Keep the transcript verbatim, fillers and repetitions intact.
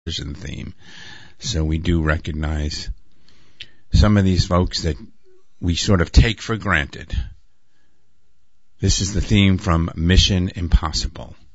theme. So we do recognize some of these folks that we sort of take for granted. This is the theme from Mission Impossible.